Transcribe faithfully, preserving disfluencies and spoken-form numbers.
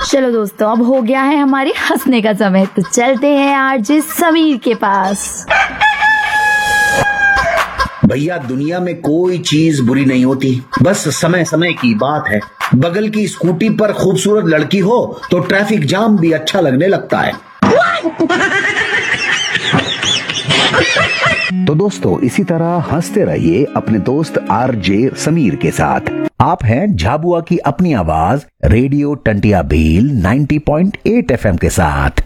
चलो दोस्तों, अब हो गया है हमारे हंसने का समय, तो चलते हैं आरजे समीर के पास। भैया, दुनिया में कोई चीज बुरी नहीं होती, बस समय समय की बात है। बगल की स्कूटी पर खूबसूरत लड़की हो तो ट्रैफिक जाम भी अच्छा लगने लगता है। तो दोस्तों, इसी तरह हंसते रहिए अपने दोस्त आरजे समीर के साथ। आप हैं झाबुआ की अपनी आवाज रेडियो टंटिया भील नब्बे पॉइंट आठ एफएम के साथ।